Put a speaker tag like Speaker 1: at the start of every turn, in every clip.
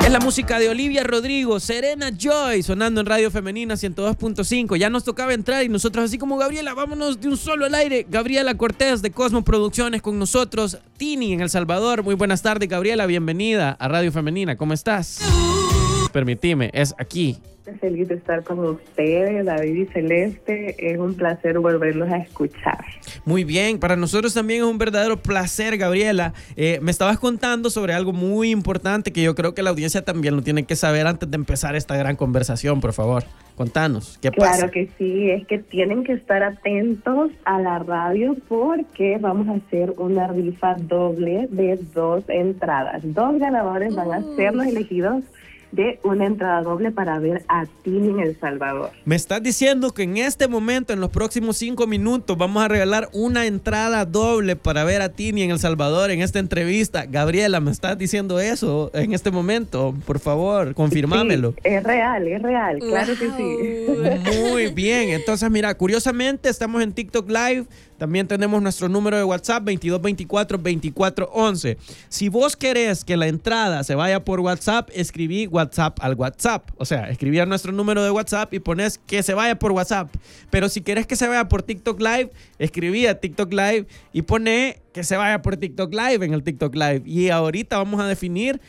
Speaker 1: Es la música de Olivia Rodrigo, Serena Joy, sonando en Radio Femenina 102.5. Ya nos tocaba entrar y nosotros así como Gabriela, vámonos de un solo al aire. Gabriela Cortés de Cosmo Producciones con nosotros. Tini en El Salvador. Muy buenas tardes, Gabriela. Bienvenida a Radio Femenina. ¿Cómo estás? Permitime, es aquí.
Speaker 2: Feliz de estar con ustedes, David y Celeste. Es un placer volverlos a escuchar.
Speaker 1: Muy bien, para nosotros también es un verdadero placer, Gabriela. Me estabas contando sobre algo muy importante que yo creo que la audiencia también lo tiene que saber antes de empezar esta gran conversación, por favor. Contanos, ¿qué pasa?
Speaker 2: Claro que sí, es que tienen que estar atentos a la radio porque vamos a hacer una rifa doble de 2 entradas. 2 ganadores van a ser los elegidos de una entrada doble para ver a Tini en El Salvador.
Speaker 1: Me estás diciendo que en este momento, en los próximos 5 minutos, vamos a regalar una entrada doble para ver a Tini en El Salvador en esta entrevista. Gabriela, ¿me estás diciendo eso en este momento? Por favor, confirmámelo.
Speaker 2: Sí, es real, claro que sí.
Speaker 1: Muy bien, entonces mira, curiosamente estamos en TikTok Live. También tenemos nuestro número de WhatsApp 2224-2411. Si vos querés que la entrada se vaya por WhatsApp, escribí WhatsApp al WhatsApp. O sea, escribí a nuestro número de WhatsApp y pones que se vaya por WhatsApp. Pero si querés que se vaya por TikTok Live, escribí a TikTok Live y poné que se vaya por TikTok Live en el TikTok Live. Y ahorita vamos a definir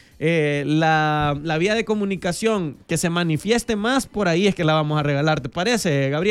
Speaker 1: la vía de comunicación que se manifieste más por ahí, es que la vamos a regalar. ¿Te parece, Gabriel?